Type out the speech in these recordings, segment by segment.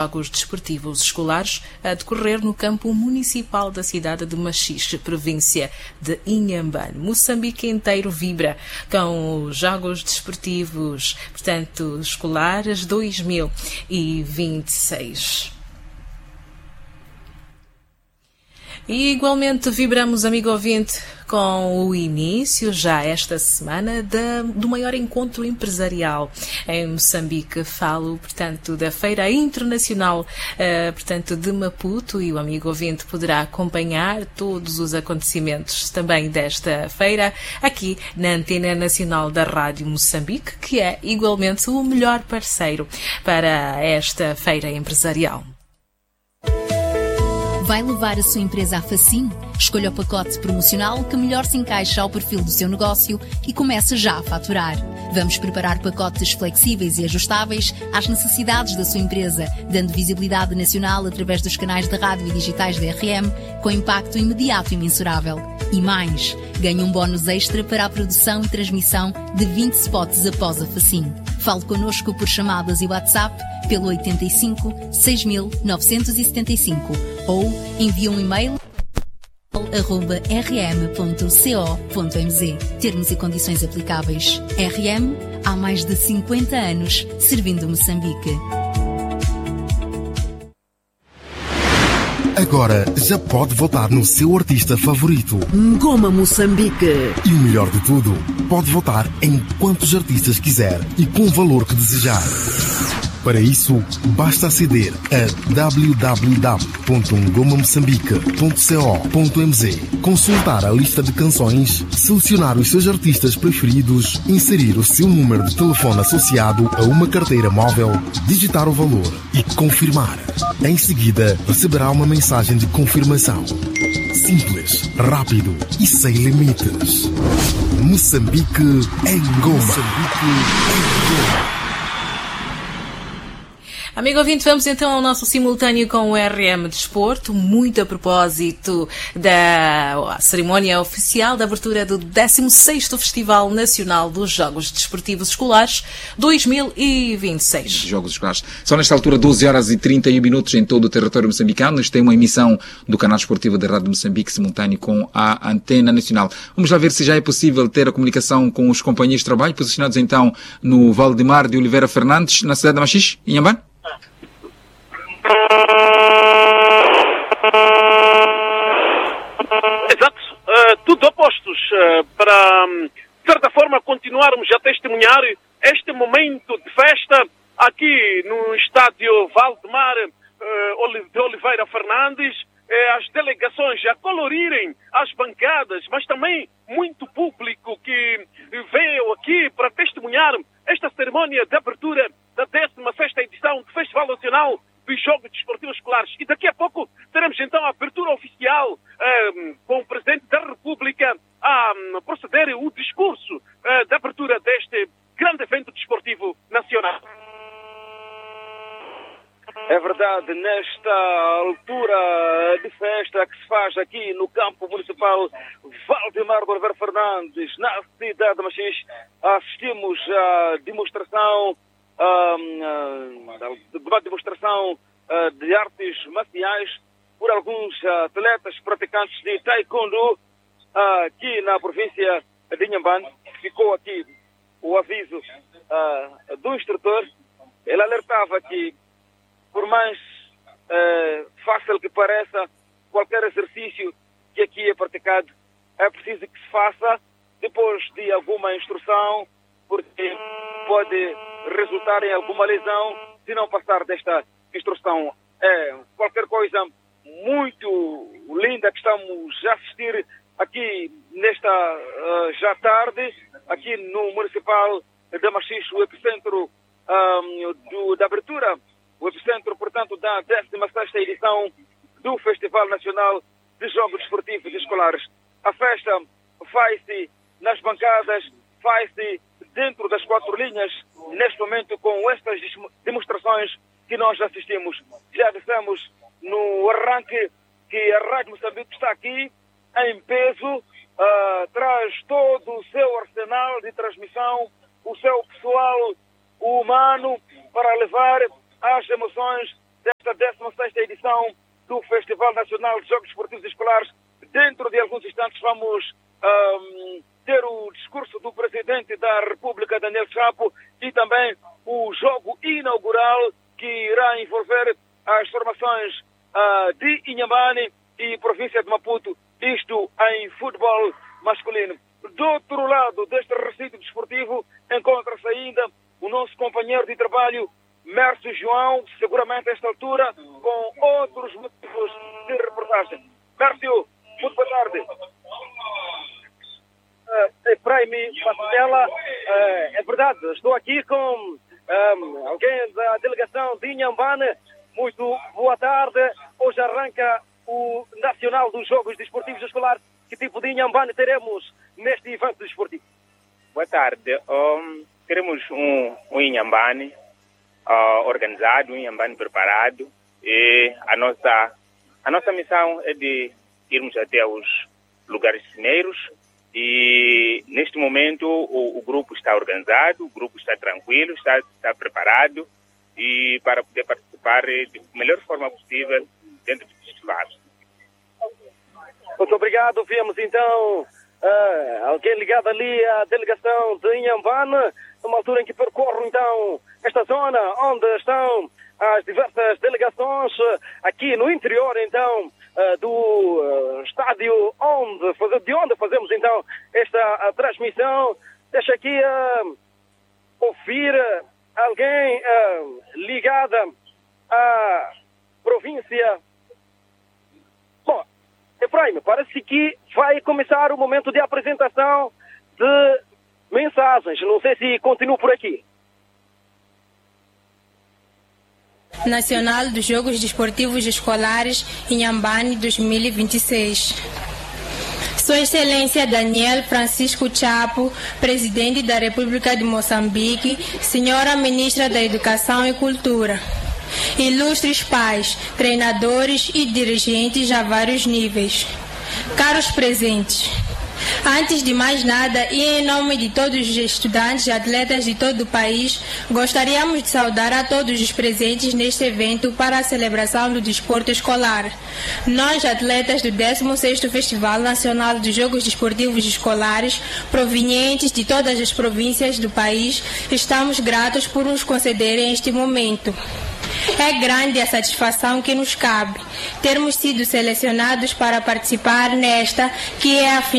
Jogos Desportivos Escolares a decorrer no campo municipal da cidade de Machixe, província de Inhambane. Moçambique inteiro vibra com os Jogos Desportivos, portanto, Escolares 2026. E igualmente vibramos, amigo ouvinte, com o início, já esta semana, do maior encontro empresarial em Moçambique. Falo, portanto, da Feira Internacional, portanto, de Maputo, e o amigo ouvinte poderá acompanhar todos os acontecimentos também desta feira aqui na Antena Nacional da Rádio Moçambique, que é igualmente o melhor parceiro para esta feira empresarial. Vai levar a sua empresa à facinho? Escolha o pacote promocional que melhor se encaixa ao perfil do seu negócio e comece já a faturar. Vamos preparar pacotes flexíveis e ajustáveis às necessidades da sua empresa, dando visibilidade nacional através dos canais de rádio e digitais da RM, com impacto imediato e mensurável. E mais, ganhe um bónus extra para a produção e transmissão de 20 spots após a facinho. Fale connosco por chamadas e WhatsApp pelo 85 6975 ou envie um e-mail @rm.co.mz. Termos e condições aplicáveis. RM, há mais de 50 anos, servindo Moçambique. Agora já pode votar no seu artista favorito. Ngoma Moçambique. E o melhor de tudo, pode votar em quantos artistas quiser e com o valor que desejar. Para isso, basta aceder a www.ngomamoçambique.co.mz, consultar a lista de canções, selecionar os seus artistas preferidos, inserir o seu número de telefone associado a uma carteira móvel, digitar o valor e confirmar. Em seguida, receberá uma mensagem de confirmação. Simples, rápido e sem limites. Moçambique em Ngoma. Moçambique em Ngoma. Amigo ouvinte, vamos então ao nosso simultâneo com o RM Desporto, muito a propósito da cerimónia oficial da abertura do 16º Festival Nacional dos Jogos Desportivos Escolares 2026. Jogos Escolares. São nesta altura 12h31 em todo o território moçambicano. Isto tem uma emissão do canal esportivo da Rádio Moçambique, simultâneo com a Antena Nacional. Vamos lá ver se já é possível ter a comunicação com os companheiros de trabalho, posicionados então no Valdemar de Oliveira Fernandes, na cidade de Machixe, em Inhambane. Exato, tudo apostos para, de certa forma, continuarmos a testemunhar este momento de festa aqui no estádio Valdemar de Oliveira Fernandes, as delegações a colorirem as bancadas, mas também muito público que veio aqui para testemunhar esta cerimónia de abertura da 16ª edição do Festival Nacional dos Jogos Desportivos Escolares. E daqui a pouco teremos então a abertura oficial com o Presidente da República a proceder o discurso de abertura deste grande evento desportivo nacional. É verdade, nesta altura de festa que se faz aqui no campo municipal Valdemar de Oliveira Fernandes, na cidade de Machixe, assistimos à demonstração uma demonstração de artes marciais por alguns atletas praticantes de taekwondo aqui na província de Inhambane. Ficou aqui o aviso do instrutor. Ele alertava que, por mais fácil que pareça, qualquer exercício que aqui é praticado é preciso que se faça depois de alguma instrução, porque pode resultar em alguma lesão se não passar desta instrução. É qualquer coisa muito linda que estamos a assistir aqui nesta já tarde, aqui no Municipal de Machixe, o epicentro da abertura, o epicentro, portanto, da 16ª edição do Festival Nacional de Jogos Desportivos Escolares. A festa faz-se nas bancadas, faz-se dentro das 4 linhas, neste momento, com estas demonstrações que nós assistimos. Já dissemos no arranque que a Rádio Moçambique está aqui em peso, traz todo o seu arsenal de transmissão, o seu pessoal humano para levar as emoções desta 16ª edição do Festival Nacional de Jogos Esportivos Escolares. Dentro de alguns instantes vamos ter o discurso do Presidente da República, Daniel Chapo, e também o jogo inaugural que irá envolver as formações de Inhambane e província de Maputo, isto em futebol masculino. Do outro lado deste recinto desportivo encontra-se ainda o nosso companheiro de trabalho, Mércio João, seguramente a esta altura, com outros motivos de reportagem. Mércio, muito boa tarde. Praime Pastela, é verdade, estou aqui com alguém da delegação de Inhambane. Muito boa tarde. Hoje arranca o Nacional dos Jogos Desportivos Escolares. Que tipo de Inhambane teremos neste evento desportivo? Boa tarde. Teremos um Inhambane organizado, um Inhambane preparado, e a nossa missão é de irmos até os lugares cineiros, e neste momento o grupo está organizado, o grupo está tranquilo, está preparado, e para poder participar de melhor forma possível dentro do festival. Muito obrigado. Vemos então alguém ligado ali à delegação de Inhambane, numa altura em que percorro então esta zona onde estão as diversas delegações, aqui no interior então do estádio de onde fazemos então esta transmissão. Deixa aqui ouvir alguém ligada à província. Bom, Efraim, parece que vai começar o momento de apresentação de mensagens. Não sei se continuo por aqui. Nacional dos Jogos Desportivos Escolares Inhambane 2026. Sua Excelência Daniel Francisco Chapo, Presidente da República de Moçambique, Senhora Ministra da Educação e Cultura, ilustres pais, treinadores e dirigentes a vários níveis, caros presentes, antes de mais nada e em nome de todos os estudantes e atletas de todo o país, gostaríamos de saudar a todos os presentes neste evento para a celebração do desporto escolar. Nós, atletas do 16º Festival Nacional dos Jogos Desportivos Escolares, provenientes de todas as províncias do país, estamos gratos por nos concederem este momento. É grande a satisfação que nos cabe termos sido selecionados para participar nesta, que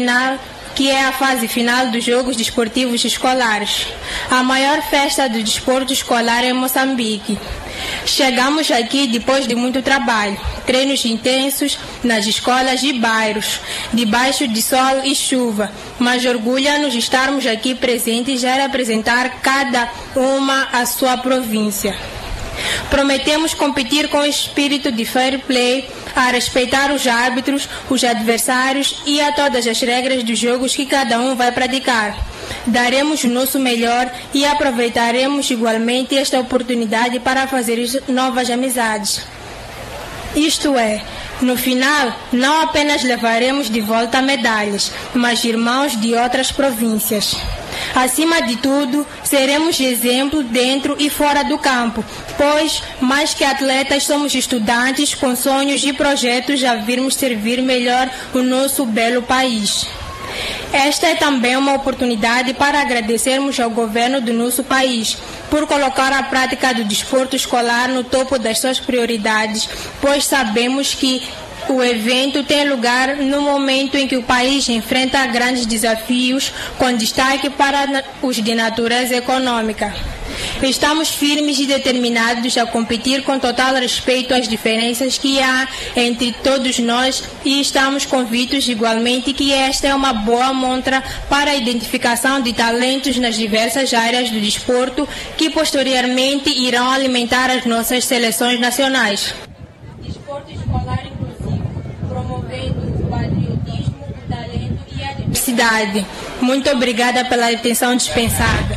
é a fase final dos Jogos Desportivos Escolares, a maior festa do desporto escolar em Moçambique. Chegamos aqui depois de muito trabalho, treinos intensos nas escolas e bairros, debaixo de sol e chuva, mas orgulha-nos estarmos aqui presentes e representar cada uma a sua província. Prometemos competir com espírito de fair play, a respeitar os árbitros, os adversários e a todas as regras dos jogos que cada um vai praticar. Daremos o nosso melhor e aproveitaremos igualmente esta oportunidade para fazer novas amizades. Isto é, no final, não apenas levaremos de volta medalhas, mas irmãos de outras províncias. Acima de tudo, seremos exemplo dentro e fora do campo, pois, mais que atletas, somos estudantes com sonhos e projetos a virmos servir melhor o nosso belo país. Esta é também uma oportunidade para agradecermos ao governo do nosso país por colocar a prática do desporto escolar no topo das suas prioridades, pois sabemos que o evento tem lugar no momento em que o país enfrenta grandes desafios, com destaque para os de natureza econômica. Estamos firmes e determinados a competir com total respeito às diferenças que há entre todos nós e estamos convictos igualmente que esta é uma boa montra para a identificação de talentos nas diversas áreas do desporto que posteriormente irão alimentar as nossas seleções nacionais. Desporto escolar inclusivo, promovendo o patriotismo, o talento e a diversidade. Muito obrigada pela atenção dispensada.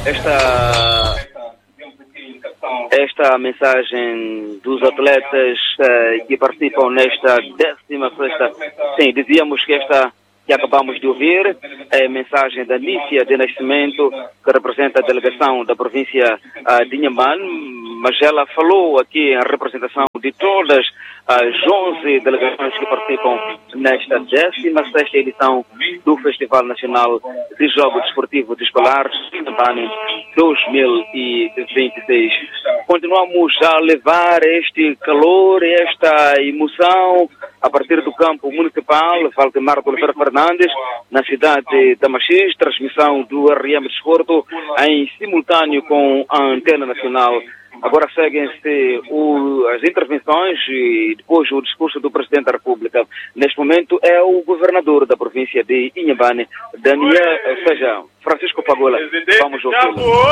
Esta mensagem dos atletas que participam nesta 16ª, sim, dizíamos que esta que acabamos de ouvir é a mensagem da Nícia de Nascimento, que representa a delegação da província de Inhambane, mas ela falou aqui em representação de todas as 11 delegações que participam nesta 16ª edição do Festival Nacional de Jogos Desportivos Escolares Inhambane 2026. Continuamos a levar este calor, esta emoção a partir do campo municipal Valdemar de Oliveira Fernandes, na cidade da Machis, transmissão do RM Desporto em simultâneo com a Antena Nacional. Agora seguem-se as intervenções e depois o discurso do Presidente da República. Neste momento é o governador da província de Inhambane, Francisco Pagola. Vamos ouvi-lo.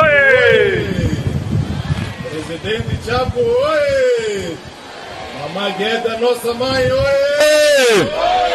Presidente Chapo, oi! Mamãe Gueda, nossa mãe, oi!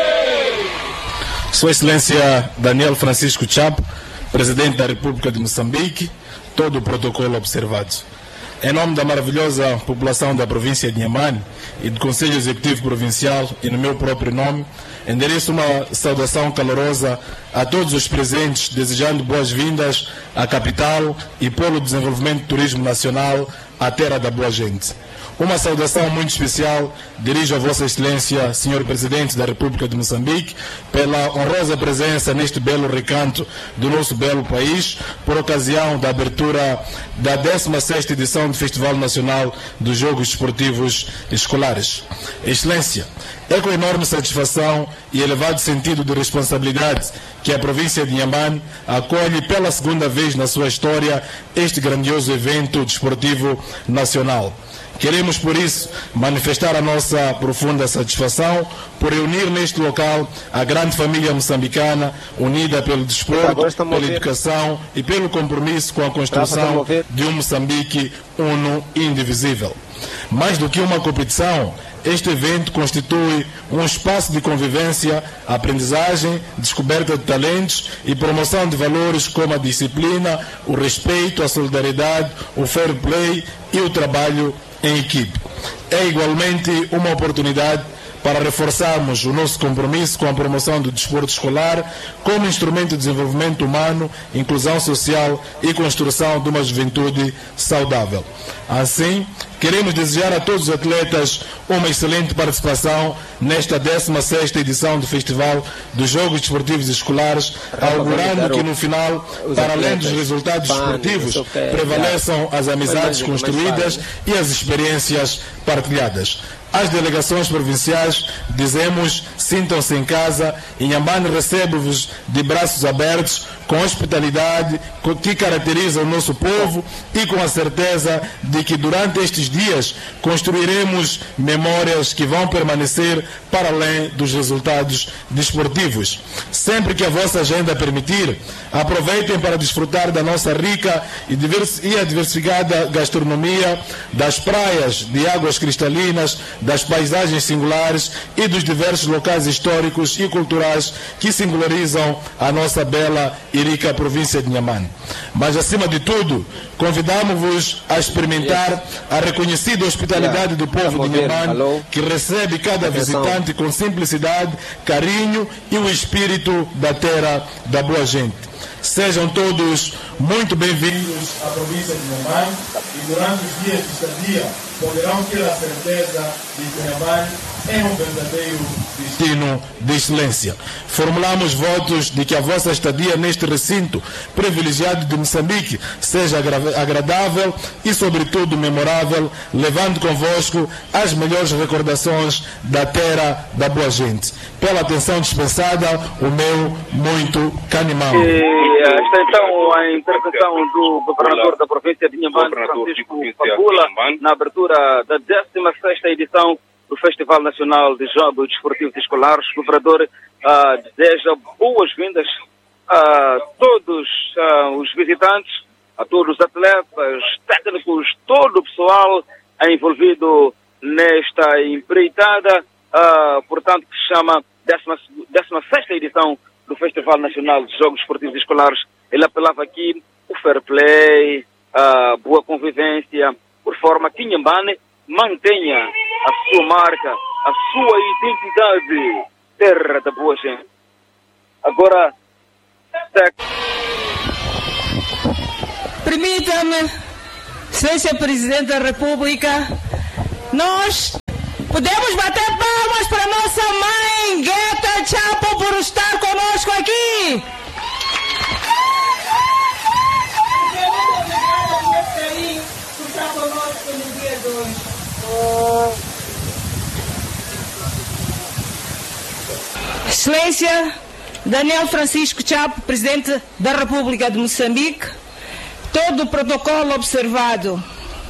Sua Excelência Daniel Francisco Chapo, Presidente da República de Moçambique, todo o protocolo observado. Em nome da maravilhosa população da província de Inhambane e do Conselho Executivo Provincial e no meu próprio nome, endereço uma saudação calorosa a todos os presentes, desejando boas-vindas à capital e polo de desenvolvimento do turismo nacional, à terra da boa gente. Uma saudação muito especial dirijo a Vossa Excelência, Senhor Presidente da República de Moçambique, pela honrosa presença neste belo recanto do nosso belo país, por ocasião da abertura da 16ª edição do Festival Nacional dos Jogos Desportivos Escolares. Excelência, é com enorme satisfação e elevado sentido de responsabilidade que a província de Inhambane acolhe pela segunda vez na sua história este grandioso evento desportivo nacional. Queremos, por isso, manifestar a nossa profunda satisfação por reunir neste local a grande família moçambicana unida pelo desporto, pela educação e pelo compromisso com a construção de um Moçambique uno e indivisível. Mais do que uma competição, este evento constitui um espaço de convivência, aprendizagem, descoberta de talentos e promoção de valores como a disciplina, o respeito, a solidariedade, o fair play e o trabalho em equipe. É igualmente uma oportunidade para reforçarmos o nosso compromisso com a promoção do desporto escolar como instrumento de desenvolvimento humano, inclusão social e construção de uma juventude saudável. Assim, queremos desejar a todos os atletas uma excelente participação nesta 16ª edição do Festival dos Jogos Desportivos Escolares, augurando que no final, para além dos resultados desportivos, prevaleçam as amizades construídas e as experiências partilhadas. Às delegações provinciais, dizemos, sintam-se em casa, Inhambane recebe-vos de braços abertos, com a hospitalidade que caracteriza o nosso povo e com a certeza de que durante estes dias construiremos memórias que vão permanecer para além dos resultados desportivos. Sempre que a vossa agenda permitir, aproveitem para desfrutar da nossa rica e diversificada gastronomia, das praias de águas cristalinas, das paisagens singulares e dos diversos locais históricos e culturais que singularizam a nossa bela e rica província de Inhambane. Mas, acima de tudo, convidamos-vos a experimentar a reconhecida hospitalidade do povo de Inhambane, que recebe cada visitante com simplicidade, carinho e o espírito da terra da boa gente. Sejam todos muito bem-vindos à província de Inhambane e durante os dias de estadia poderão ter a certeza de que Inhambane é um verdadeiro destino de excelência. Formulamos votos de que a vossa estadia neste recinto privilegiado de Moçambique seja agradável e, sobretudo, memorável, levando convosco as melhores recordações da terra da boa gente. Pela atenção dispensada, o meu muito canimão. Esta então a intervenção do governador da província de Inhambane, Francisco Pagola, na abertura da 16ª edição do Festival Nacional de Jogos Desportivos Escolares. O governador deseja boas-vindas a todos os visitantes, a todos os atletas, técnicos, todo o pessoal envolvido nesta empreitada, portanto, que se chama 16ª edição do Festival Nacional de Jogos Desportivos Escolares. Ele apelava aqui o fair play, a boa convivência, por forma que Inhambane mantenha a sua marca, a sua identidade, terra da boa gente. Agora, permita-me Excelência Presidente da República, nós podemos bater palmas para nossa mãe, Guetta Chapo, por estar conosco aqui. Por estar conosco no dia de hoje. Excelência Daniel Francisco Chapo, Presidente da República de Moçambique, todo o protocolo observado.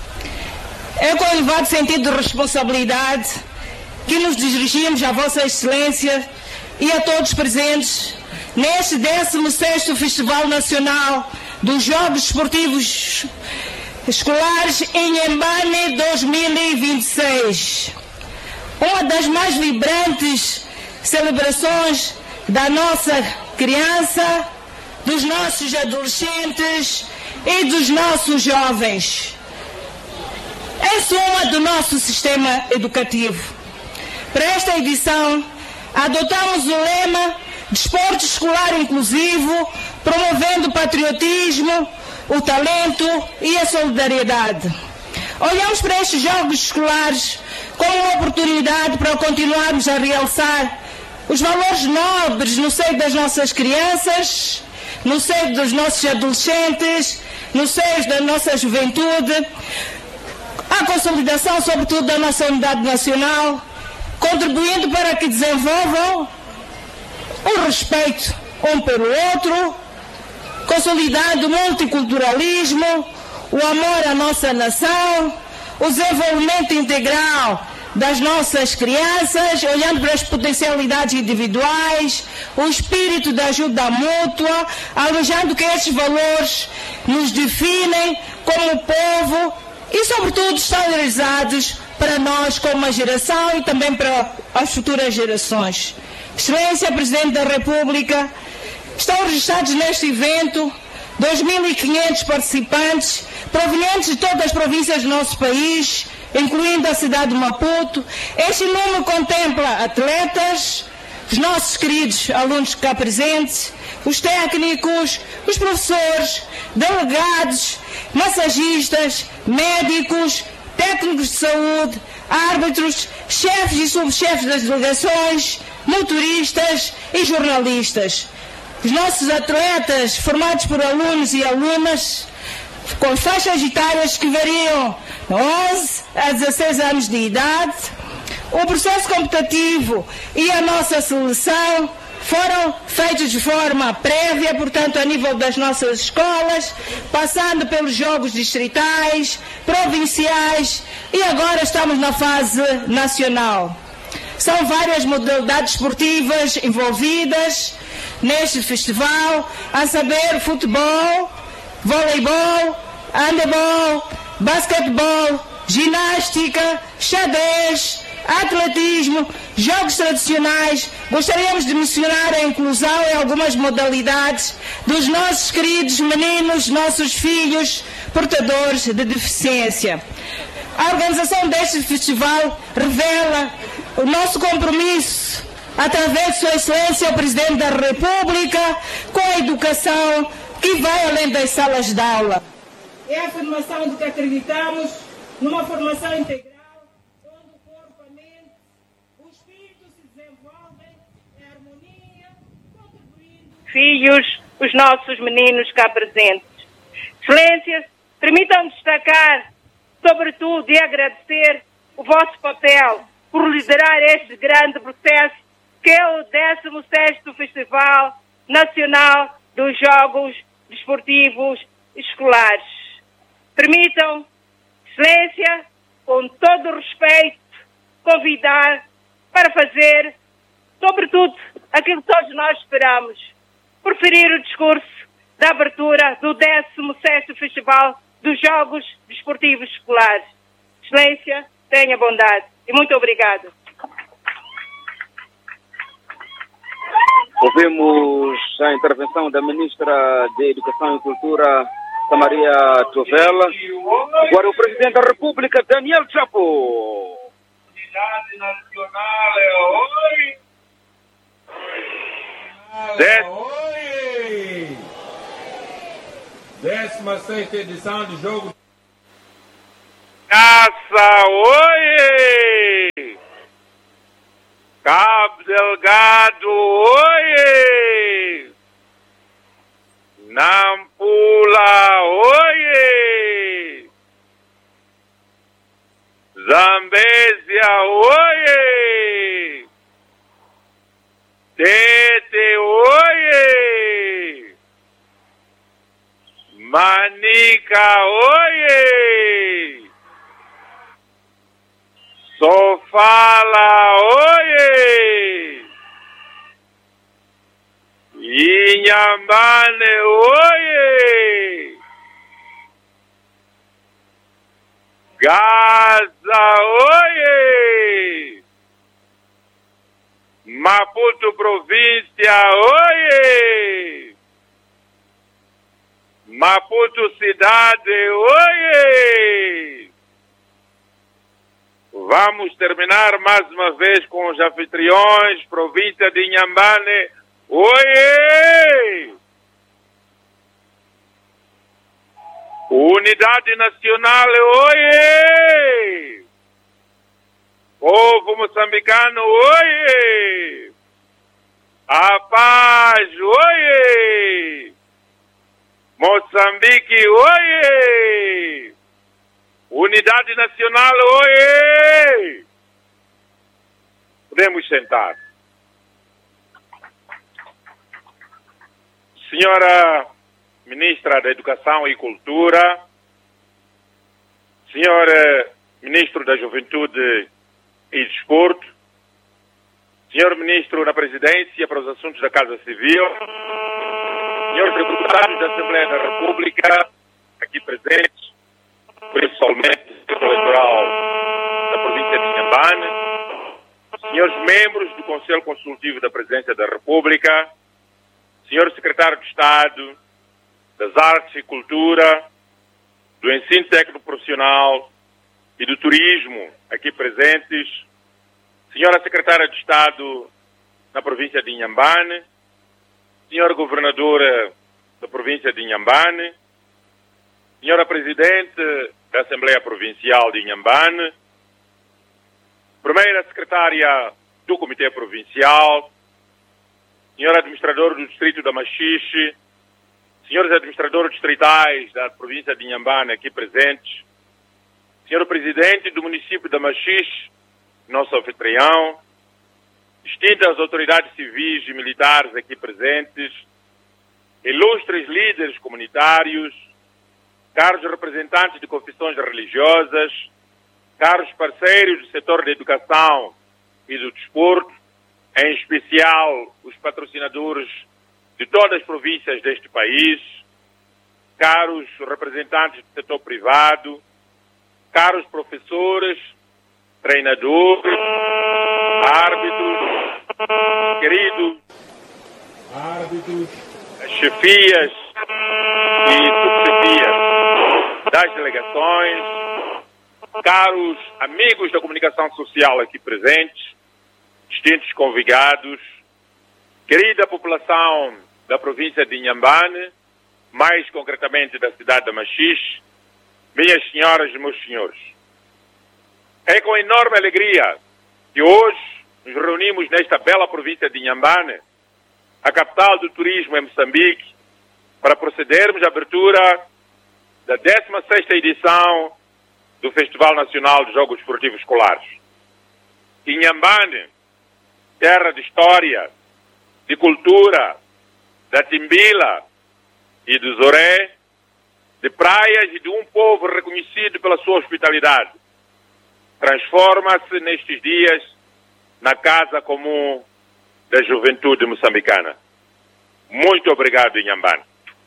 É com elevado sentido de responsabilidade que nos dirigimos à Vossa Excelência e a todos presentes neste 16º Festival Nacional dos Jogos Esportivos Escolares em Inhambane 2026. Uma das mais vibrantes celebrações da nossa criança, dos nossos adolescentes e dos nossos jovens. É soma do nosso sistema educativo. Para esta edição, adotamos o lema Desporto Escolar Inclusivo, promovendo o patriotismo, o talento e a solidariedade. Olhamos para estes Jogos Escolares como uma oportunidade para continuarmos a realçar os valores nobres no seio das nossas crianças, no seio dos nossos adolescentes, no seio da nossa juventude, a consolidação, sobretudo, da nossa unidade nacional, contribuindo para que desenvolvam o respeito um pelo outro, consolidando o multiculturalismo, o amor à nossa nação, o desenvolvimento integral das nossas crianças, olhando para as potencialidades individuais, o espírito da ajuda mútua, alejando que estes valores nos definem como povo e, sobretudo, estão realizados para nós como uma geração e também para as futuras gerações. Excelência Presidente da República, estão registrados neste evento 2.500 participantes provenientes de todas as províncias do nosso país, incluindo a cidade de Maputo. Este número contempla atletas, os nossos queridos alunos cá presentes, os técnicos, os professores, delegados, massagistas, médicos, técnicos de saúde, árbitros, chefes e subchefes das delegações, motoristas e jornalistas. Os nossos atletas, formados por alunos e alunas, com faixas etárias que variam de 11 a 16 anos de idade, o processo competitivo e a nossa seleção foram feitos de forma prévia, portanto, a nível das nossas escolas, passando pelos jogos distritais, provinciais e agora estamos na fase nacional. São várias modalidades esportivas envolvidas neste festival, a saber, futebol, voleibol, handebol, basquetebol, ginástica, xadrez, atletismo, jogos tradicionais. Gostaríamos de mencionar a inclusão em algumas modalidades dos nossos queridos meninos, nossos filhos portadores de deficiência. A organização deste festival revela o nosso compromisso, através de Sua Excelência o Presidente da República, com a educação que vai além das salas de aula. É a afirmação de que acreditamos numa formação integral, onde o corpo, a mente, o espírito se desenvolvem em harmonia, contribuindo... Filhos, os nossos meninos cá presentes. Excelências, permitam-me destacar, sobretudo, e agradecer o vosso papel por liderar este grande processo, que é o 16º Festival Nacional dos Jogos Desportivos Escolares. Permitam, Excelência, com todo o respeito, convidar para fazer, sobretudo, aquilo que todos nós esperamos, proferir o discurso da abertura do 16º Festival dos Jogos Desportivos Escolares. Excelência, tenha bondade e muito obrigado. Ouvimos a intervenção da Ministra de Educação e Cultura, Samaria Tovela. Agora o Presidente da República, Daniel Chapo. Unidade Nacional é oi! 16ª edição do Jogo Niassa, oie! Cabo Delgado, oie! Nampula, oie! Zambésia, oie! Tete, oie! Manica, oie! Sofala, oie! Inhambane, oie! Gaza, oie! Maputo província, oie! Maputo cidade, oie! Vamos terminar mais uma vez com os anfitriões, província de Inhambane, oie! Unidade Nacional, oie! Povo moçambicano, oie! A paz, oie! Moçambique, oie! Unidade Nacional, oie! Podemos sentar. Senhora Ministra da Educação e Cultura, Senhor Ministro da Juventude e Desporto, Senhor Ministro da Presidência para os Assuntos da Casa Civil, Senhores Deputados da Assembleia da República, aqui presentes, principalmente do Centro Eleitoral da província de Inhambane, Senhores Membros do Conselho Consultivo da Presidência da República, Senhor Secretário de Estado das Artes e Cultura, do Ensino Técnico Profissional e do Turismo, aqui presentes, Senhora Secretária de Estado na província de Inhambane, Senhora Governadora da província de Inhambane, Senhora Presidente da Assembleia Provincial de Inhambane, Primeira Secretária do Comitê Provincial, Senhor Administrador do Distrito da Machixe, Senhores Administradores Distritais da província de Inhambane aqui presentes, Senhor Presidente do município da Machixe, nosso anfitrião, distintas autoridades civis e militares aqui presentes, ilustres líderes comunitários, caros representantes de confissões religiosas, caros parceiros do setor da educação e do desporto, em especial os patrocinadores de todas as províncias deste país, caros representantes do setor privado, caros professores, treinadores, árbitros, queridos árbitros, chefias e subchefias das delegações, caros amigos da comunicação social aqui presentes, distintos convidados, querida população da província de Inhambane, mais concretamente da cidade da Machixe, minhas senhoras e meus senhores. É com enorme alegria que hoje nos reunimos nesta bela província de Inhambane, a capital do turismo em Moçambique, para procedermos à abertura da 16ª edição do Festival Nacional de Jogos Esportivos Escolares. Inhambane, terra de história, de cultura, da Timbila e do Zoré, de praias e de um povo reconhecido pela sua hospitalidade, transforma-se nestes dias na casa comum da juventude moçambicana. Muito obrigado, Inhambane.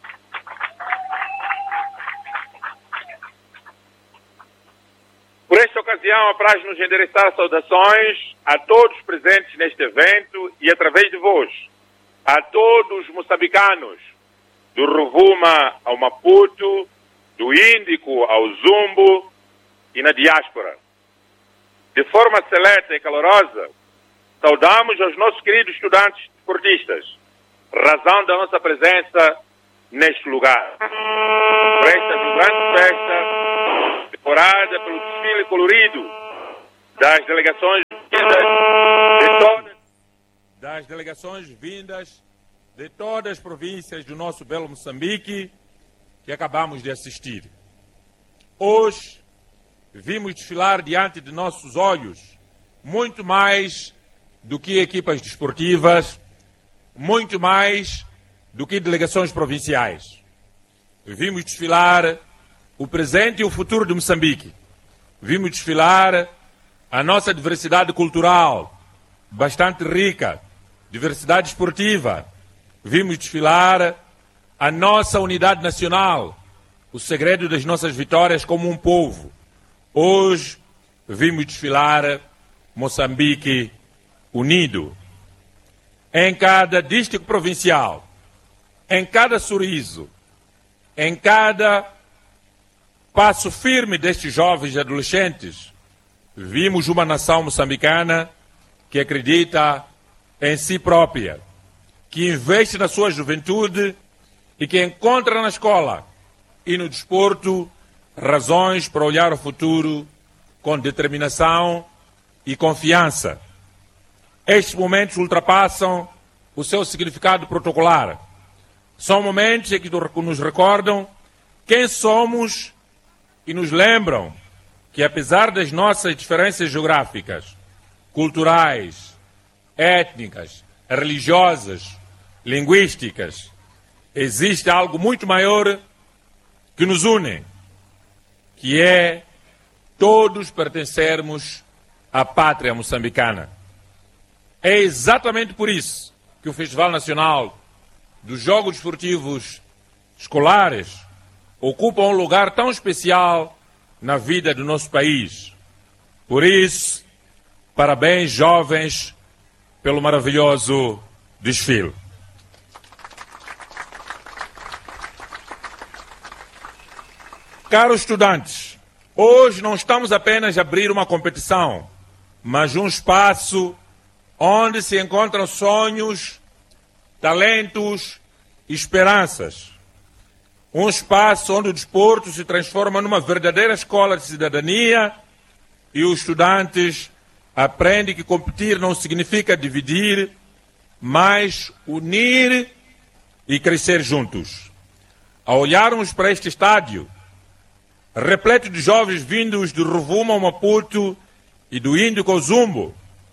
Por esta ocasião, apraz-nos endereçar saudações a todos presentes neste evento e, através de vós, a todos os moçambicanos, do Rovuma ao Maputo, do Índico ao Zumbo e na diáspora. De forma seleta e calorosa, saudamos aos nossos queridos estudantes esportistas, razão da nossa presença neste lugar. Por esta vibrante festa, corada pelo desfile colorido das delegações vindas de todas as províncias do nosso belo Moçambique que acabamos de assistir. Hoje vimos desfilar diante de nossos olhos muito mais do que equipas desportivas, muito mais do que delegações provinciais. Vimos desfilar o presente e o futuro de Moçambique. Vimos desfilar a nossa diversidade cultural, bastante rica, diversidade esportiva. Vimos desfilar a nossa unidade nacional, o segredo das nossas vitórias como um povo. Hoje vimos desfilar Moçambique unido. Em cada distrito provincial, em cada sorriso, em cada passo firme destes jovens e adolescentes, vimos uma nação moçambicana que acredita em si própria, que investe na sua juventude e que encontra na escola e no desporto razões para olhar o futuro com determinação e confiança. Estes momentos ultrapassam o seu significado protocolar. São momentos em que nos recordam quem somos e nos lembram que, apesar das nossas diferenças geográficas, culturais, étnicas, religiosas, linguísticas, existe algo muito maior que nos une, que é todos pertencermos à pátria moçambicana. É exatamente por isso que o Festival Nacional dos Jogos Desportivos Escolares ocupa um lugar tão especial na vida do nosso país. Por isso, parabéns, jovens, pelo maravilhoso desfile. Caros estudantes, hoje não estamos apenas a abrir uma competição, mas um espaço onde se encontram sonhos, talentos e esperanças. Um espaço onde o desporto se transforma numa verdadeira escola de cidadania e os estudantes aprendem que competir não significa dividir, mas unir e crescer juntos. Ao olharmos para este estádio, repleto de jovens vindos do Rovuma ao Maputo e do Índico ao Zumbo,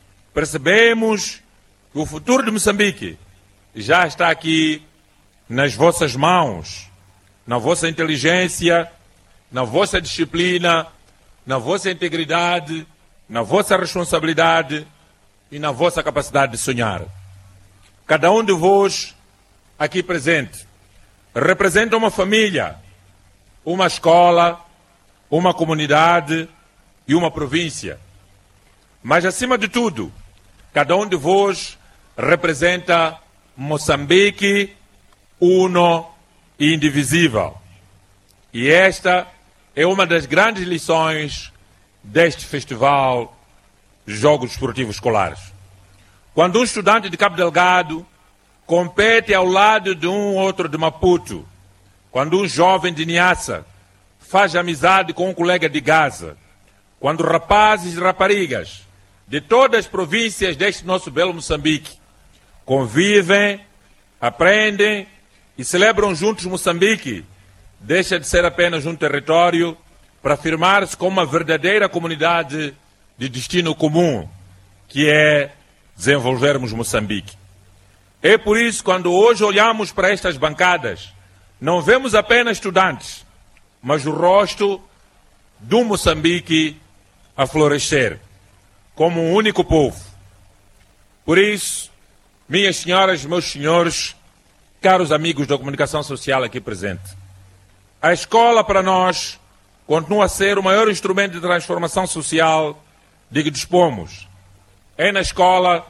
percebemos que o futuro de Moçambique já está aqui nas vossas mãos, na vossa inteligência, na vossa disciplina, na vossa integridade, na vossa responsabilidade e na vossa capacidade de sonhar. Cada um de vós aqui presente representa uma família, uma escola, uma comunidade e uma província. Mas, acima de tudo, cada um de vós representa Moçambique uno e indivisível. E esta é uma das grandes lições deste Festival de Jogos Desportivos Escolares. Quando um estudante de Cabo Delgado compete ao lado de um outro de Maputo, quando um jovem de Niassa faz amizade com um colega de Gaza, quando rapazes e raparigas de todas as províncias deste nosso belo Moçambique convivem, aprendem e celebram juntos Moçambique, deixa de ser apenas um território para afirmar-se como uma verdadeira comunidade de destino comum, que é desenvolvermos Moçambique. É por isso, quando hoje olhamos para estas bancadas, não vemos apenas estudantes, mas o rosto do Moçambique a florescer, como um único povo. Por isso, minhas senhoras e meus senhores, caros amigos da comunicação social aqui presente, a escola para nós continua a ser o maior instrumento de transformação social de que dispomos. É na escola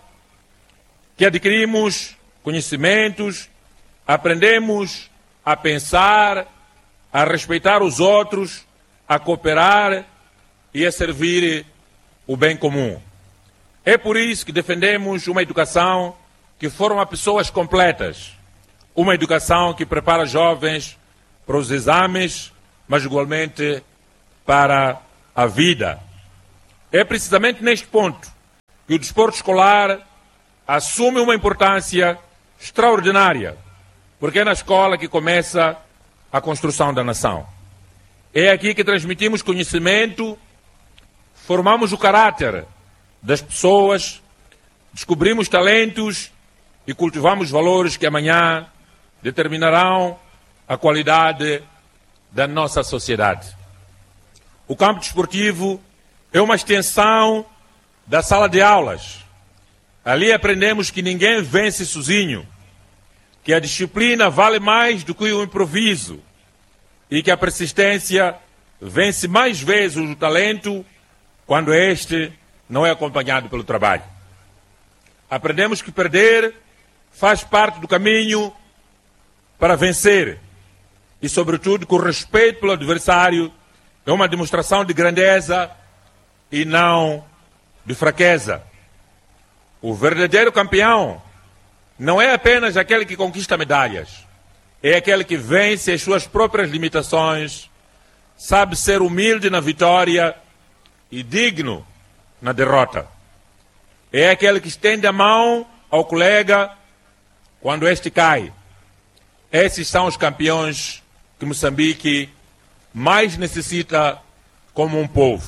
que adquirimos conhecimentos, aprendemos a pensar, a respeitar os outros, a cooperar e a servir o bem comum. É por isso que defendemos uma educação que forma pessoas completas, uma educação que prepara jovens para os exames, mas igualmente para a vida. É precisamente neste ponto que o desporto escolar assume uma importância extraordinária, porque é na escola que começa a construção da nação. É aqui que transmitimos conhecimento, formamos o caráter das pessoas, descobrimos talentos e cultivamos valores que amanhã determinarão a qualidade da nossa sociedade. O campo desportivo é uma extensão da sala de aulas. Ali aprendemos que ninguém vence sozinho, que a disciplina vale mais do que o improviso e que a persistência vence mais vezes o talento quando este não é acompanhado pelo trabalho. Aprendemos que perder faz parte do caminho para vencer e, sobretudo, que o respeito pelo adversário é uma demonstração de grandeza e não de fraqueza. O verdadeiro campeão não é apenas aquele que conquista medalhas, é aquele que vence as suas próprias limitações, sabe ser humilde na vitória e digno na derrota. É aquele que estende a mão ao colega quando este cai. Esses são os campeões que Moçambique mais necessita como um povo.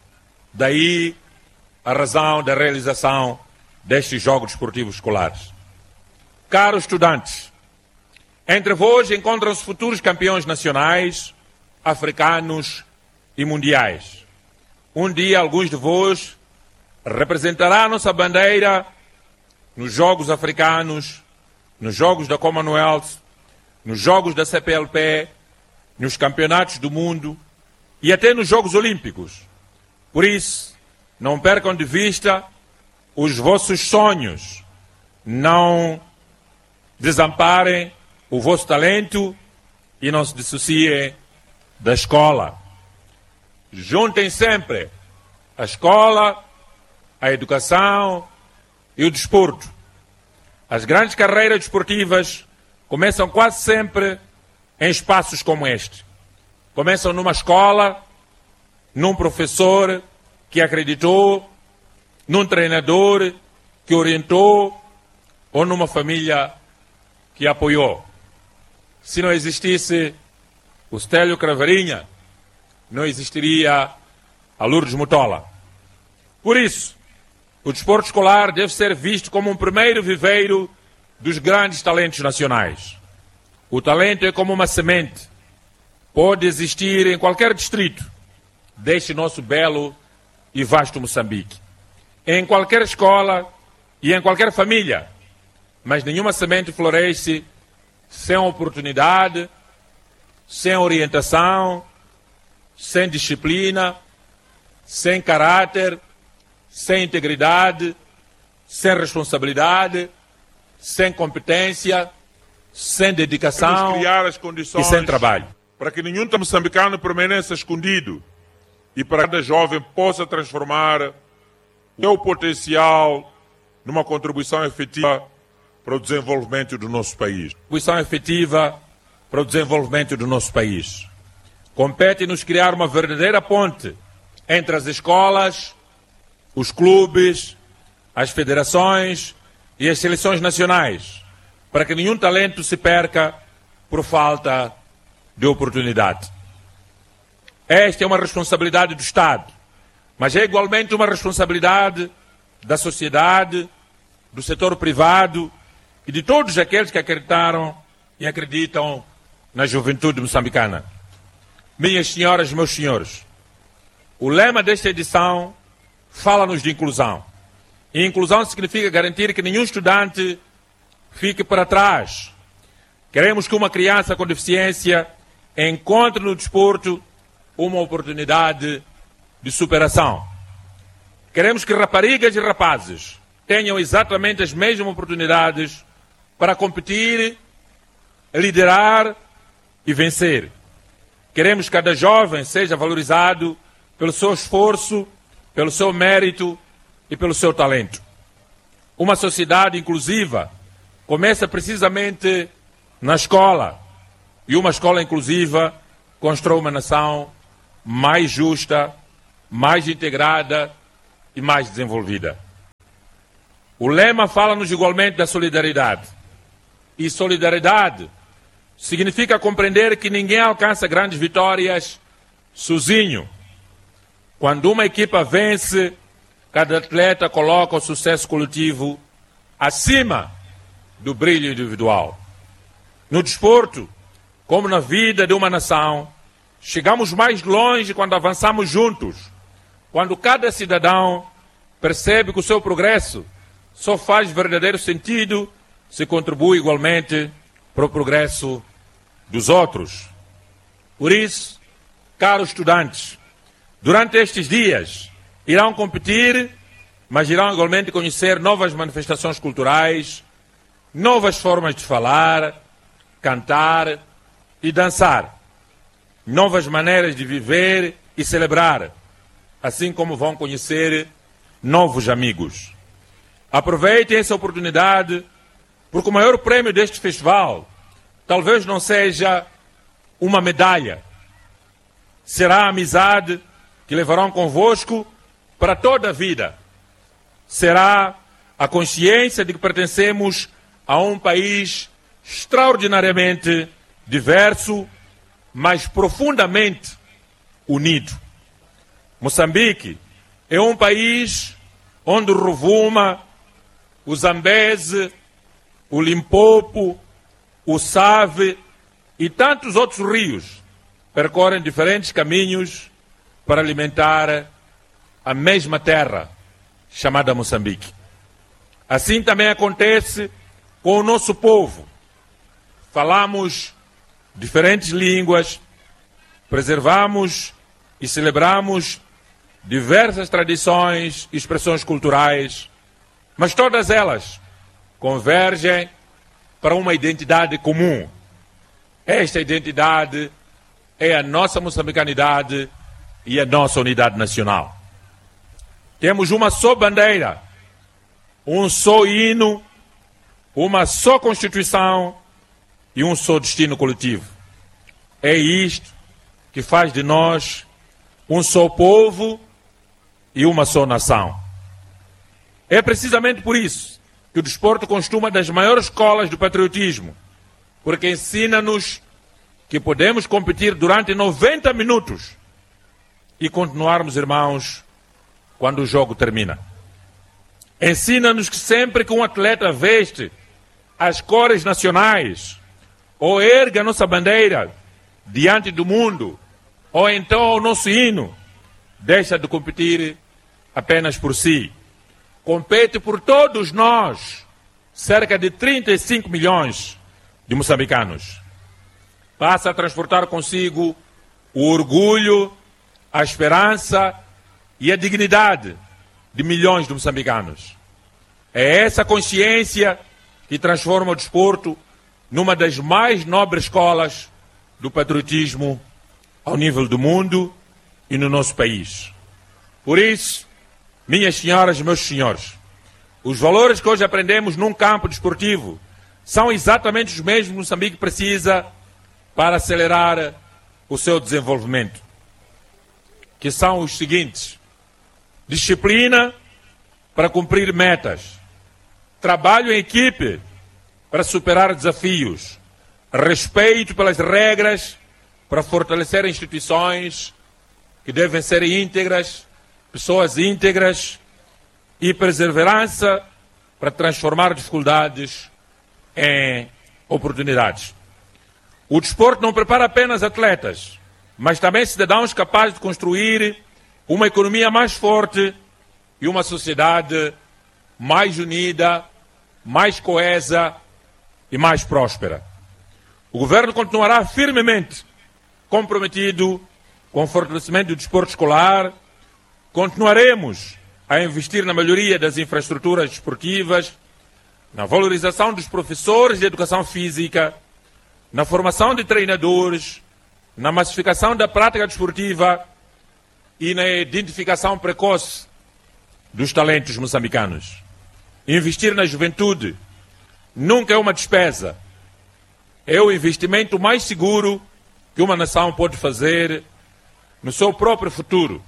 Daí a razão da realização destes Jogos Desportivos Escolares. Caros estudantes, entre vós encontram-se futuros campeões nacionais, africanos e mundiais. Um dia, alguns de vós representará a nossa bandeira nos Jogos Africanos, nos Jogos da Commonwealth, nos Jogos da CPLP, nos Campeonatos do Mundo e até nos Jogos Olímpicos. Por isso, não percam de vista os vossos sonhos, não desamparem o vosso talento e não se dissociem da escola. Juntem sempre a escola, a educação e o desporto. As grandes carreiras desportivas começam quase sempre em espaços como este. Começam numa escola, num professor que acreditou, num treinador que orientou ou numa família que apoiou. Se não existisse o Stélio Cravarinha, não existiria a Lourdes Mutola. Por isso, o desporto escolar deve ser visto como um primeiro viveiro dos grandes talentos nacionais. O talento é como uma semente. Pode existir em qualquer distrito deste nosso belo e vasto Moçambique. Em qualquer escola e em qualquer família. Mas nenhuma semente floresce sem oportunidade, sem orientação, sem disciplina, sem caráter, sem integridade, sem responsabilidade, sem competência, sem dedicação. Temos criar as condições e sem trabalho. Para que nenhum moçambicano permaneça escondido e para que cada jovem possa transformar o seu potencial numa contribuição efetiva para o desenvolvimento do nosso país. Contribuição efetiva para o desenvolvimento do nosso país. Compete-nos criar uma verdadeira ponte entre as escolas, os clubes, as federações e as seleções nacionais, para que nenhum talento se perca por falta de oportunidade. Esta é uma responsabilidade do Estado, mas é igualmente uma responsabilidade da sociedade, do setor privado e de todos aqueles que acreditaram e acreditam na juventude moçambicana. Minhas senhoras e meus senhores, o lema desta edição fala-nos de inclusão. E inclusão significa garantir que nenhum estudante fique para trás. Queremos que uma criança com deficiência encontre no desporto uma oportunidade de superação. Queremos que raparigas e rapazes tenham exatamente as mesmas oportunidades para competir, liderar e vencer. Queremos que cada jovem seja valorizado pelo seu esforço, pelo seu mérito e pelo seu talento. Uma sociedade inclusiva começa precisamente na escola. E uma escola inclusiva constrói uma nação mais justa, mais integrada e mais desenvolvida. O lema fala-nos igualmente da solidariedade. E solidariedade significa compreender que ninguém alcança grandes vitórias sozinho. Quando uma equipa vence, cada atleta coloca o sucesso coletivo acima do brilho individual. No desporto, como na vida de uma nação, chegamos mais longe quando avançamos juntos, quando cada cidadão percebe que o seu progresso só faz verdadeiro sentido se contribui igualmente para o progresso dos outros. Por isso, caros estudantes, durante estes dias irão competir, mas irão igualmente conhecer novas manifestações culturais, novas formas de falar, cantar e dançar, novas maneiras de viver e celebrar, assim como vão conhecer novos amigos. Aproveitem essa oportunidade, porque o maior prêmio deste festival talvez não seja uma medalha, será a amizade que levarão convosco para toda a vida. Será a consciência de que pertencemos a um país extraordinariamente diverso, mas profundamente unido. Moçambique é um país onde o Rovuma, o Zambeze, o Limpopo, o Save e tantos outros rios percorrem diferentes caminhos para alimentar a mesma terra chamada Moçambique. Assim também acontece com o nosso povo. Falamos diferentes línguas, preservamos e celebramos diversas tradições e expressões culturais, mas todas elas convergem para uma identidade comum. Esta identidade é a nossa moçambicanidade e a nossa unidade nacional. Temos uma só bandeira, um só hino, uma só Constituição e um só destino coletivo. É isto que faz de nós um só povo e uma só nação. É precisamente por isso que o desporto constitui uma das maiores escolas do patriotismo, porque ensina-nos que podemos competir durante 90 minutos e continuarmos irmãos quando o jogo termina. Ensina-nos que sempre que um atleta veste as cores nacionais ou ergue a nossa bandeira diante do mundo, ou então o nosso hino, deixa de competir apenas por si. Compete por todos nós, cerca de 35 milhões de moçambicanos. Passa a transportar consigo o orgulho, a esperança e a dignidade de milhões de moçambicanos. É essa consciência que transforma o desporto numa das mais nobres escolas do patriotismo ao nível do mundo e no nosso país. Por isso, minhas senhoras e meus senhores, os valores que hoje aprendemos num campo desportivo são exatamente os mesmos que Moçambique precisa para acelerar o seu desenvolvimento, que são os seguintes: disciplina para cumprir metas, trabalho em equipe para superar desafios, respeito pelas regras para fortalecer instituições que devem ser íntegras, pessoas íntegras, e perseverança para transformar dificuldades em oportunidades. O desporto não prepara apenas atletas, mas também cidadãos capazes de construir uma economia mais forte e uma sociedade mais unida, mais coesa e mais próspera. O governo continuará firmemente comprometido com o fortalecimento do desporto escolar. Continuaremos a investir na melhoria das infraestruturas desportivas, na valorização dos professores de educação física, na formação de treinadores, na massificação da prática desportiva e na identificação precoce dos talentos moçambicanos. Investir na juventude nunca é uma despesa. É o investimento mais seguro que uma nação pode fazer no seu próprio futuro,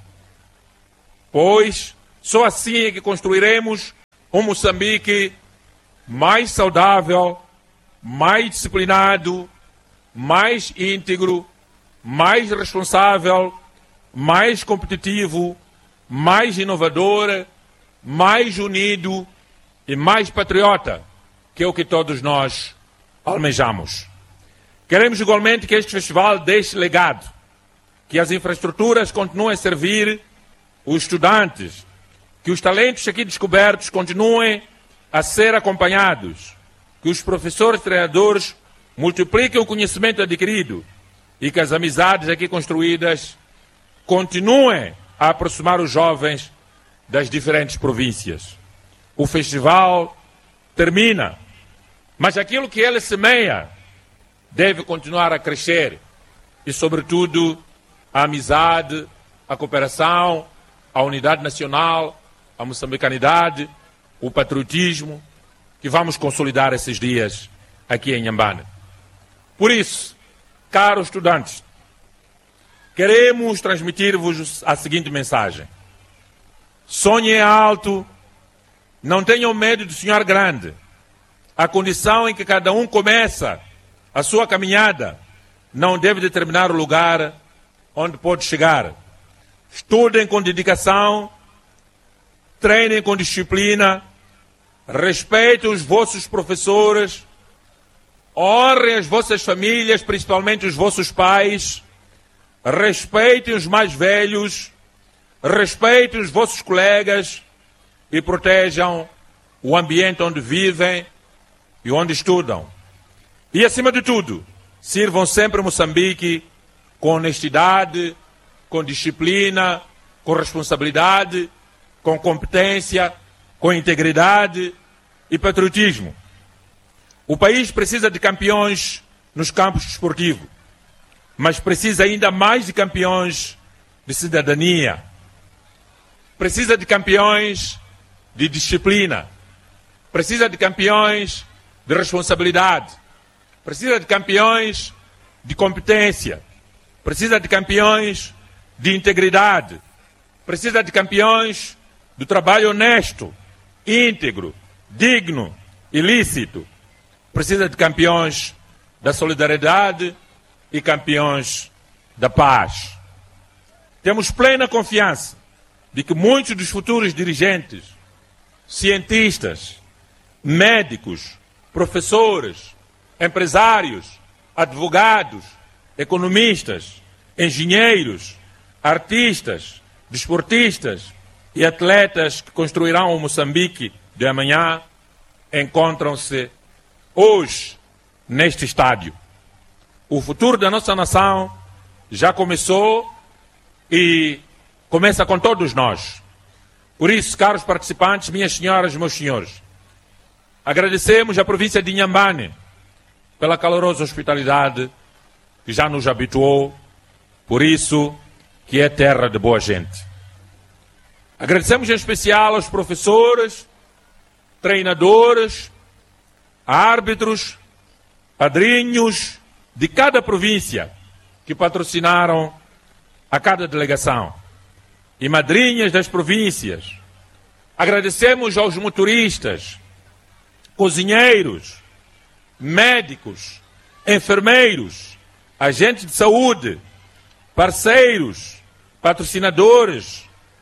pois só assim é que construiremos um Moçambique mais saudável, mais disciplinado, mais íntegro, mais responsável, mais competitivo, mais inovador, mais unido e mais patriota, que é o que todos nós almejamos. Queremos igualmente que este festival deixe legado, que as infraestruturas continuem a servir os estudantes, que os talentos aqui descobertos continuem a ser acompanhados, que os professores e treinadores multipliquem o conhecimento adquirido e que as amizades aqui construídas continuem a aproximar os jovens das diferentes províncias. O festival termina, mas aquilo que ele semeia deve continuar a crescer e, sobretudo, a amizade, a cooperação, a unidade nacional, a moçambicanidade, o patriotismo, que vamos consolidar esses dias aqui em Inhambane. Por isso, caros estudantes, queremos transmitir-vos a seguinte mensagem. Sonhem alto, não tenham medo de sonhar grande. A condição em que cada um começa a sua caminhada não deve determinar o lugar onde pode chegar. Estudem com dedicação, treinem com disciplina, respeitem os vossos professores, honrem as vossas famílias, principalmente os vossos pais, respeitem os mais velhos, respeitem os vossos colegas e protejam o ambiente onde vivem e onde estudam. E, acima de tudo, sirvam sempre Moçambique com honestidade, com disciplina, com responsabilidade, com competência, com integridade e patriotismo. O país precisa de campeões nos campos desportivos, mas precisa ainda mais de campeões de cidadania. Precisa de campeões de disciplina. Precisa de campeões de responsabilidade. Precisa de campeões de competência. Precisa de campeões de integridade. Precisa de campeões do trabalho honesto, íntegro, digno e lícito. Precisa de campeões da solidariedade e campeões da paz. Temos plena confiança de que muitos dos futuros dirigentes, cientistas, médicos, professores, empresários, advogados, economistas, engenheiros, artistas, desportistas e atletas que construirão o Moçambique de amanhã encontram-se hoje neste estádio. O futuro da nossa nação já começou e começa com todos nós. Por isso, caros participantes, minhas senhoras e meus senhores, agradecemos à província de Inhambane pela calorosa hospitalidade que já nos habituou, por isso que é terra de boa gente. Agradecemos em especial aos professores, treinadores, árbitros, padrinhos de cada província que patrocinaram a cada delegação e madrinhas das províncias. Agradecemos aos motoristas, cozinheiros, médicos, enfermeiros, agentes de saúde, parceiros, patrocinadores,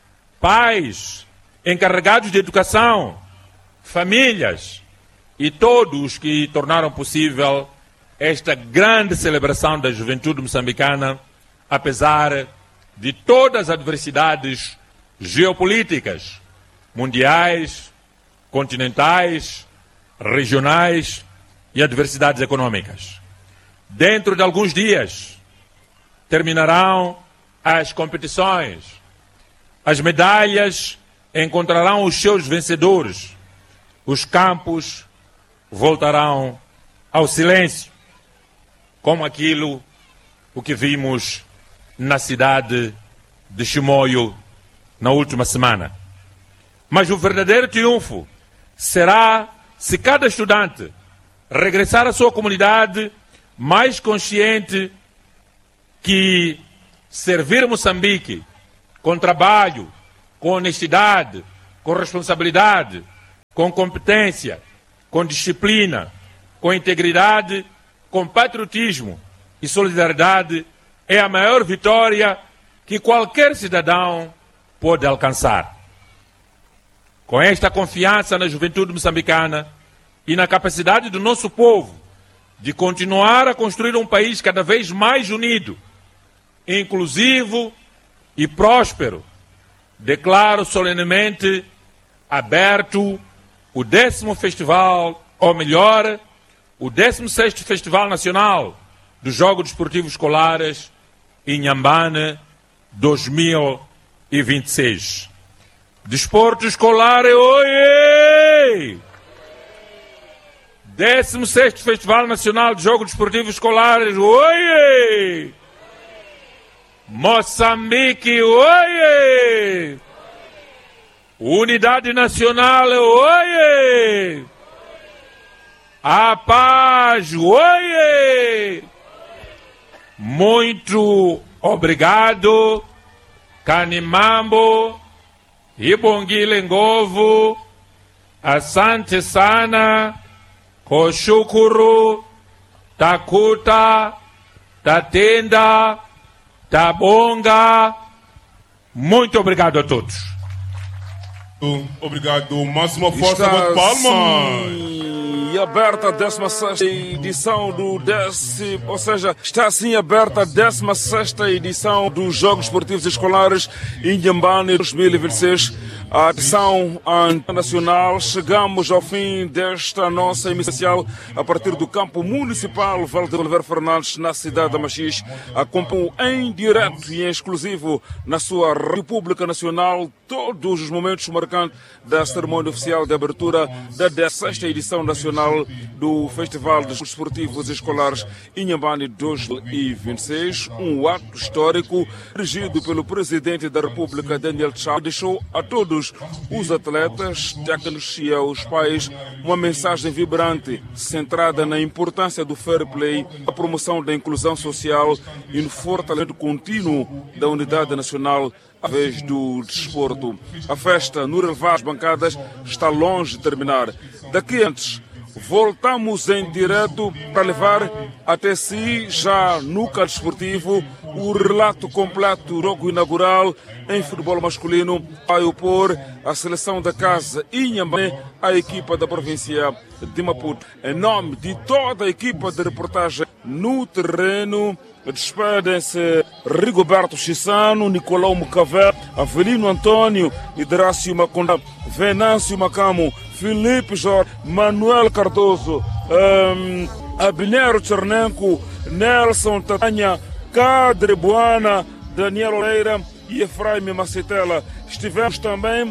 pais, encarregados de educação, famílias e todos que tornaram possível esta grande celebração da juventude moçambicana, apesar de todas as adversidades geopolíticas, mundiais, continentais, regionais e adversidades econômicas. Dentro de alguns dias terminarão as competições, as medalhas encontrarão os seus vencedores, os campos voltarão ao silêncio, como o que vimos na cidade de Chimoio na última semana. Mas o verdadeiro triunfo será se cada estudante regressar à sua comunidade mais consciente que servir Moçambique com trabalho, com honestidade, com responsabilidade, com competência, com disciplina, com integridade, com patriotismo e solidariedade é a maior vitória que qualquer cidadão pode alcançar. Com esta confiança na juventude moçambicana e na capacidade do nosso povo de continuar a construir um país cada vez mais unido, inclusivo e próspero, declaro solenemente aberto o 10º Festival, ou melhor, o 16º Festival Nacional dos Jogos Desportivos Escolares Inhambane 2026. Desporto escolar, oiê! 16º Festival Nacional de Jogos Desportivos Escolares, oiê! Moçambique, oiê! Unidade Nacional, oiê! A paz, oiê! Muito obrigado, Kanimambo, Ibongile Ngovu, Asante Sana, Koshukuru, Takuta, Tatenda, Tabonga. Muito obrigado a todos. Obrigado, máxima força de palmas. E aberta a 16ª edição do está assim aberta a 16ª edição dos Jogos Esportivos Escolares Inhambane 2026. A edição nacional, chegamos ao fim desta nossa emissão a partir do campo municipal Valde Oliveira Fernandes, na cidade de Machis. Acompanham em direto e em exclusivo na sua República Nacional todos os momentos marcantes da cerimônia oficial de abertura da 16ª edição nacional do Festival dos Esportivos Escolares Inhambane 2026. Um ato histórico dirigido pelo Presidente da República, Daniel Chapo, deixou a todos os atletas, técnicos e aos pais uma mensagem vibrante, centrada na importância do fair play, a promoção da inclusão social e no fortalecimento contínuo da unidade nacional através do desporto. A festa no relevado das bancadas está longe de terminar. Daqui antes, voltamos em direto para levar até si, já no canto desportivo, o relato completo do jogo inaugural em futebol masculino. Vai opor a seleção da casa Inhambane à equipa da província de Maputo. Em nome de toda a equipa de reportagem no terreno, despedem-se Rigoberto Chissano, Nicolau Mucavel, Avelino Antônio, Hidrácio Maconda, Venâncio Macamo, Felipe Jorge, Manuel Cardoso, Abinero Chernenko, Nelson Tatanha, Cadre Buana, Daniel Oleira e Efraim Macetela. Tivemos também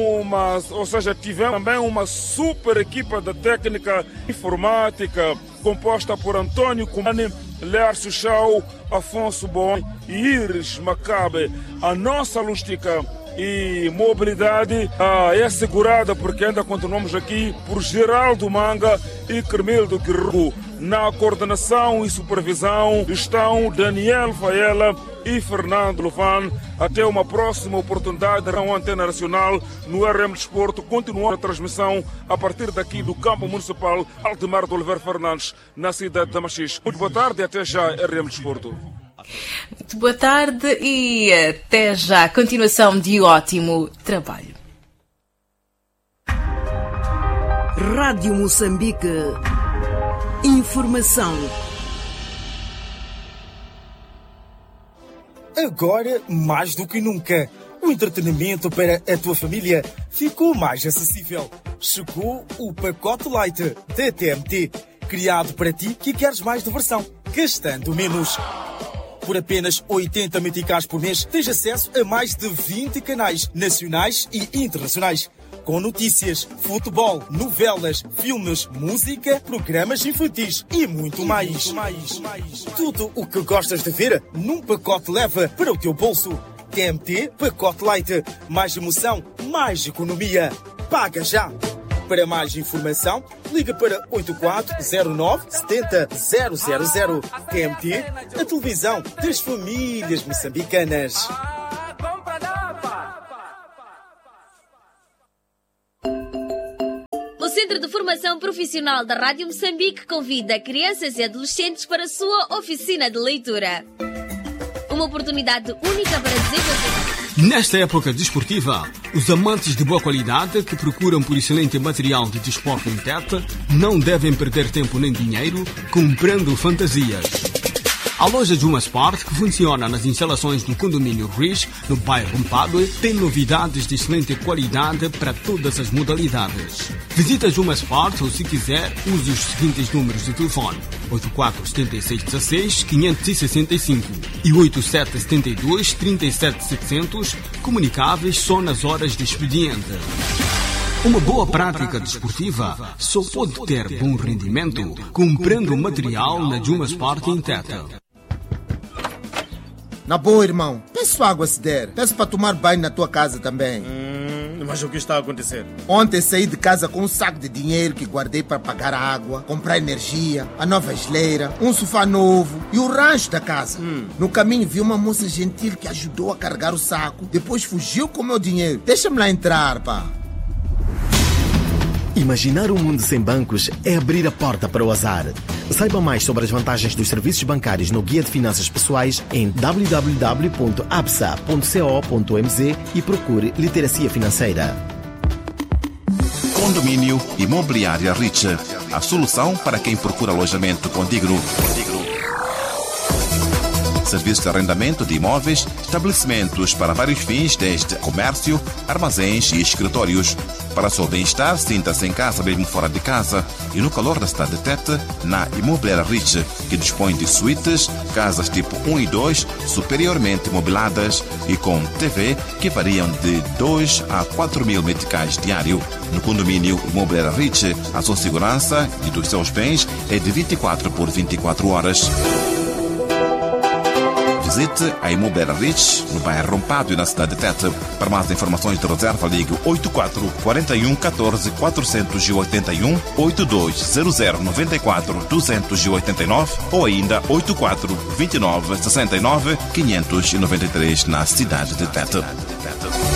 uma super equipa da técnica informática composta por Antônio Cumani, Lércio Chau, Afonso Bon e Iris Macabe. A nossa logística e mobilidade é assegurada, porque ainda continuamos aqui, por Geraldo Manga e Carmelo Guerreiro. Na coordenação e supervisão estão Daniel Faela e Fernando Lovan. Até uma próxima oportunidade na Antena Nacional no RM Desporto, continuando a transmissão a partir daqui do campo municipal Aldemar de Oliveira Fernandes, na cidade de Machis. Muito boa tarde e até já, RM Desporto. Muito boa tarde e até já. Continuação de ótimo trabalho. Rádio Moçambique. Informação. Agora, mais do que nunca, o entretenimento para a tua família ficou mais acessível. Chegou o pacote Light da TMT, criado para ti que queres mais diversão, gastando menos. Por apenas 80 meticais por mês, tens acesso a mais de 20 canais nacionais e internacionais, com notícias, futebol, novelas, filmes, música, programas infantis e muito mais. Tudo o que gostas de ver num pacote leva para o teu bolso. TMT Pacote Light. Mais emoção, mais economia. Paga já! Para mais informação, liga para 8409 70 000. TMT, a televisão das famílias moçambicanas. O Centro de Formação Profissional da Rádio Moçambique convida crianças e adolescentes para a sua oficina de leitura. Uma oportunidade única para desenvolver. Nesta época desportiva, os amantes de boa qualidade que procuram por excelente material de desporto em teta não devem perder tempo nem dinheiro comprando fantasias. A loja Juma Sport, que funciona nas instalações do condomínio Riz, no bairro Mpadue, tem novidades de excelente qualidade para todas as modalidades. Visita Juma Sport ou, se quiser, use os seguintes números de telefone: 847616-565 e 8772-37700, comunicáveis só nas horas de expediente. Uma boa prática desportiva só pode ter bom rendimento comprando material na Juma Sport em Teta. Na boa, irmão. Peço água se der. Peço para tomar banho na tua casa também. Mas o que está a acontecer? Ontem saí de casa com um saco de dinheiro que guardei para pagar a água, comprar energia, a nova geleira, um sofá novo e o rancho da casa. No caminho vi uma moça gentil que ajudou a carregar o saco, depois fugiu com o meu dinheiro. Deixa-me lá entrar, pá. Imaginar um mundo sem bancos é abrir a porta para o azar. Saiba mais sobre as vantagens dos serviços bancários no Guia de Finanças Pessoais em www.absa.co.mz e procure Literacia Financeira. Condomínio Imobiliária Rich. A solução para quem procura alojamento condigno. Serviço de arrendamento de imóveis, estabelecimentos para vários fins, desde comércio, armazéns e escritórios. Para seu bem-estar, sinta-se em casa mesmo fora de casa e no calor da cidade de Tete, na Imobiliária Rich, que dispõe de suítes, casas tipo 1 e 2, superiormente mobiladas e com TV que variam de 2 a 4 mil meticais diário. No condomínio Imobiliária Rich, a sua segurança e dos seus bens é de 24 por 24 horas. Visite a Imobiliária Rich, no bairro Rompado e na cidade de Tete. Para mais informações de reserva, ligue 84 41 14 481 82 00 94 289 ou ainda 84 29 69 593 na cidade de Tete.